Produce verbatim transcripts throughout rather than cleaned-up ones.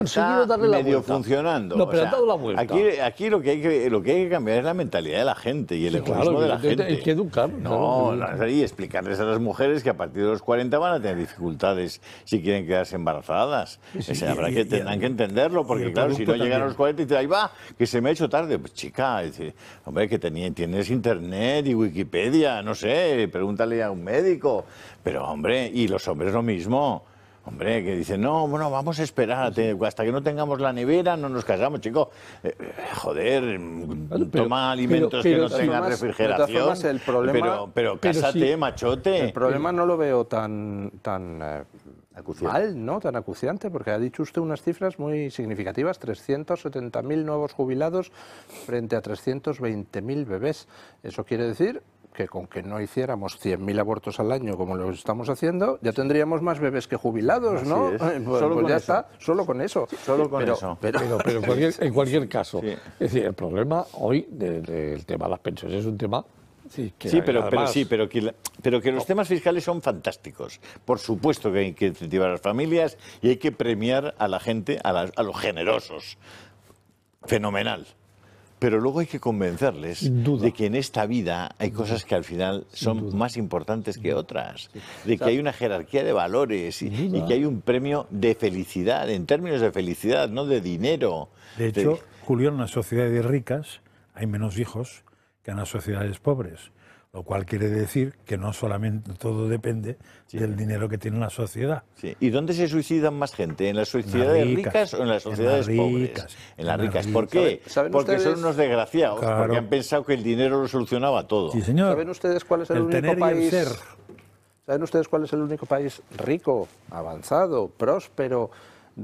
está medio funcionando. No, pero o sea, ha dado la vuelta. Aquí, aquí lo, que hay que, lo que hay que cambiar es la mentalidad de la gente y el Sí, egoísmo claro, de la hay que- gente. hay que educar, No, claro. no, y explicarles a las mujeres que a partir de los cuarenta van a tener dificultades si quieren quedarse embarazadas. Sí, O sea, y- habrá y- que, y- tendrán que entenderlo, y porque el claro, si no producto llegan a también. los cuarenta y dicen, ahí va, que se me ha hecho tarde. Pues chica, dice, hombre, que tenía, tienes internet y Wikipedia, no sé, pregúntale a un médico. Pero hombre, y los hombres lo mismo. Hombre, que dicen, no, bueno, vamos a esperar, te- hasta que no tengamos la nevera no nos casamos, chico. Eh, eh, joder, Pero- toma alimentos pero- que pero no de todas tengan formas- refrigeración. de todas formas, el problema- pero, pero pero cásate, sí. machote. El problema no lo veo tan, tan eh, Acuciante. mal, ¿no? Tan acuciante, porque ha dicho usted unas cifras muy significativas, trescientos setenta mil nuevos jubilados frente a trescientos veinte mil bebés. Eso quiere decir que con que no hiciéramos cien mil abortos al año como lo estamos haciendo, ya tendríamos más bebés que jubilados, ¿no? Así es. Eh, Pues, Solo pues con ya eso. está, solo con eso. Solo con Pero- eso. pero- Pero, pero en, cualquier, en cualquier caso, Sí. es decir, el problema hoy del de, del tema de las pensiones es un tema sí, que Sí, pero, pero además- sí, pero que, la- pero que los temas fiscales son fantásticos. Por supuesto que hay que incentivar a las familias y hay que premiar a la gente, a, las- a los generosos. Fenomenal. Pero luego hay que convencerles Sin duda. de que en esta vida hay cosas que al final son más importantes que otras, de que hay una jerarquía de valores y, Sin duda. y que hay un premio de felicidad, en términos de felicidad, no de dinero. De hecho, Julio, en las sociedades ricas hay menos hijos que en las sociedades pobres, lo cual quiere decir que no solamente todo depende del dinero que tiene la sociedad. Sí. ¿Y dónde se suicidan más gente? ¿En las sociedades ricas, ricas, o en las en las sociedades pobres? ricas, En las en las ricas. ¿Por ricas. qué? ¿Saben Porque ustedes? son unos desgraciados, Claro. porque han pensado que el dinero lo solucionaba todo. Sí, señor. ¿Saben ustedes cuál es el, El único tener y el país? ser. ¿Saben ustedes cuál es el único país rico, avanzado, próspero,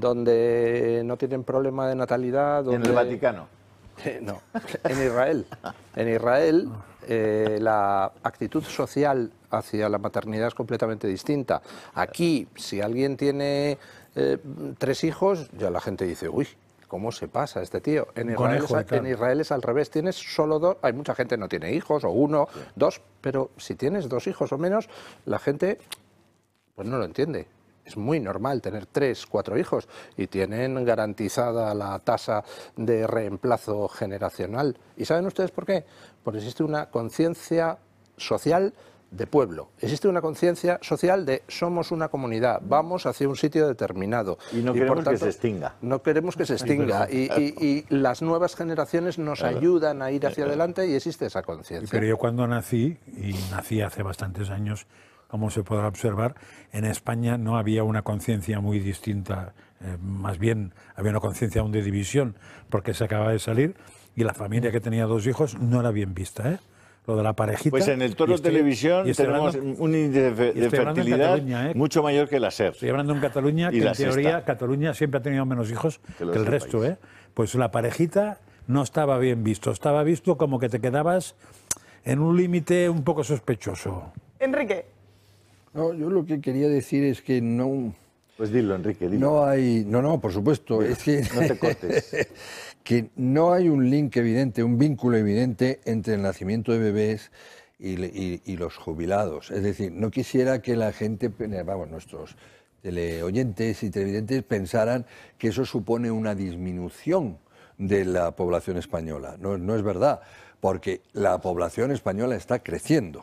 donde no tienen problema de natalidad? En Donde... el Vaticano. Eh, No, en Israel. En Israel eh, la actitud social hacia la maternidad es completamente distinta. Aquí, si alguien tiene eh, tres hijos, ya la gente dice, uy, ¿cómo se pasa este tío? En Un Israel, conejo, es, claro. en Israel es al revés, tienes solo dos, hay mucha gente que no tiene hijos, o uno, dos, pero si tienes dos hijos o menos, la gente pues no lo entiende. Es muy normal tener tres, cuatro hijos y tienen garantizada la tasa de reemplazo generacional. ¿Y saben ustedes por qué? Porque existe una conciencia social de pueblo. Existe una conciencia social de somos una comunidad, vamos hacia un sitio determinado. Y no por queremos que tanto, se extinga. No queremos que se extinga. Y, y- y las nuevas generaciones nos ayudan a ir hacia adelante y existe esa conciencia. Pero yo cuando nací, y nací hace bastantes años, como se podrá observar, en España no había una conciencia muy distinta, eh, más bien había una conciencia aún de división, porque se acaba de salir y la familia que tenía dos hijos no era bien vista, ¿eh? Lo de la parejita. Pues en el Toro y estoy- Televisión y estoy tenemos hablando- un índice de, fe- y de estoy hablando en fertilidad Cataluña, ¿eh? mucho mayor que la SER. Estoy hablando en Cataluña, Y que la en teoría sexta. Cataluña siempre ha tenido menos hijos Que que, los el del resto, país. ¿eh? Pues la parejita no estaba bien visto, estaba visto como que te quedabas en un límite un poco sospechoso. Enrique. No, yo lo que quería decir es que no, Pues dilo, Enrique, dilo. no hay, no, no, por supuesto, es que No te cortes. que no hay un link evidente, un vínculo evidente entre el nacimiento de bebés y, le- y- y los jubilados. Es decir, no quisiera que la gente, vamos, nuestros teleoyentes y televidentes pensaran que eso supone una disminución de la población española. No, no es verdad, porque la población española está creciendo.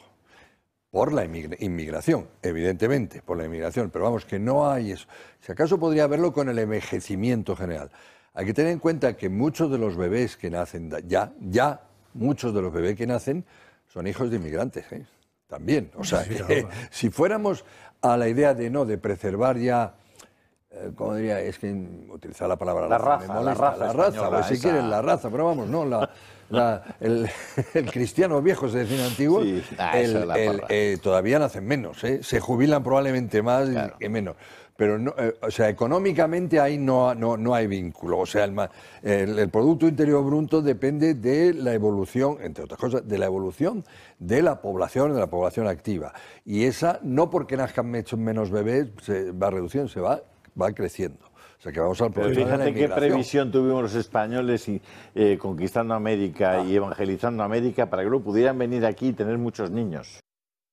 Por la inmigra- inmigración, evidentemente, por la inmigración, pero vamos, que no hay eso. Si acaso podría verlo con el envejecimiento general. Hay que tener en cuenta que muchos de los bebés que nacen da- ya, ya, muchos de los bebés que nacen son hijos de inmigrantes, ¿eh? También. O sea, Sí, que, claro. si fuéramos a la idea de no, de preservar ya, eh, ¿cómo diría? Es que utilizar la palabra La me raza, la molesta. raza la raza, española, pues, si esa. quieren la raza, pero vamos, no, la, la- el, el cristiano viejo se decía antiguo, Sí, ah, eso el- es la el- porra. eh, todavía nacen menos, ¿eh? Se jubilan probablemente más y- Claro. que menos. Pero, no, eh, o sea, económicamente ahí no, no, no hay vínculo. O sea, el, ma- el- el Producto Interior Bruto depende de la evolución, entre otras cosas, de la evolución de la población, de la población activa. Y esa, no porque nazcan muchos menos bebés, se va reduciendo, se va, va creciendo. O sea, que vamos al Pero problema de la fíjate qué inmigración. previsión tuvimos los españoles y, eh, conquistando América y evangelizando América para que luego pudieran venir aquí y tener muchos niños.